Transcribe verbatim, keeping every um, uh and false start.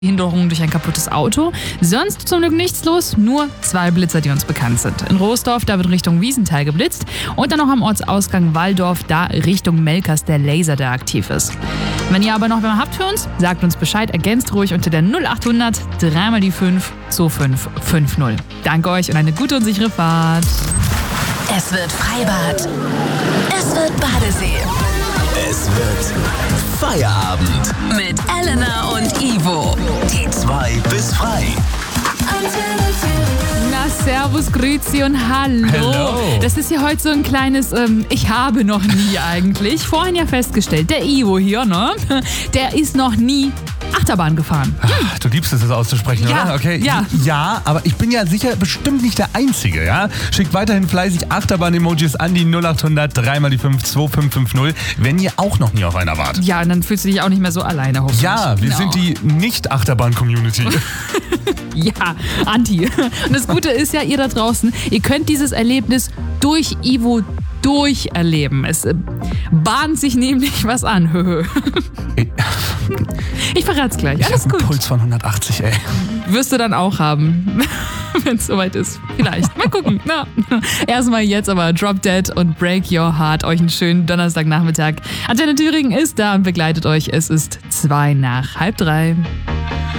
Hinderung durch ein kaputtes Auto. Sonst zum Glück nichts los, nur zwei Blitzer, die uns bekannt sind. In Roosdorf, da wird Richtung Wiesenthal geblitzt und dann noch am Ortsausgang Walldorf, da Richtung Melkers der Laser, der aktiv ist. Wenn ihr aber noch mehr habt für uns, sagt uns Bescheid, ergänzt ruhig unter der null achthundert drei mal die fünf zwei fünf fünf null. Danke euch und eine gute und sichere Fahrt. Es wird Freibad. Es wird Badesee. Es wird Feierabend mit Elena und Ivo. Die zwei bis frei. Na, servus, grüezi und hallo. Hello. Das ist ja heute so ein kleines ähm, Ich habe noch nie eigentlich. Vorhin ja festgestellt, der Ivo hier, ne? Der ist noch nie Achterbahn gefahren. Ach, du liebst es, das auszusprechen, Ja, oder? Okay. ja. Ja, aber ich bin ja sicher bestimmt nicht der Einzige, ja? Schickt weiterhin fleißig Achterbahn-Emojis an die null achthundert drei mal die fünf zwei fünf fünf null, wenn ihr auch noch nie auf einer wart. Ja, und dann fühlst du dich auch nicht mehr so alleine, hoffentlich. Ja, wir Genau. sind die Nicht-Achterbahn-Community. Ja, Anti. Und das Gute ist ja, ihr da draußen, ihr könnt dieses Erlebnis durch Ivo durcherleben. Es äh, bahnt sich nämlich was an. Ich verrat's gleich. Ich Alles hab einen gut. Puls von hundertachtzig, ey. Wirst du dann auch haben, wenn es soweit ist. Vielleicht. Mal gucken. Na. Erstmal jetzt aber Drop Dead und Break Your Heart. Euch einen schönen Donnerstagnachmittag. Antenne Thüringen ist da und begleitet euch. Es ist zwei nach halb drei.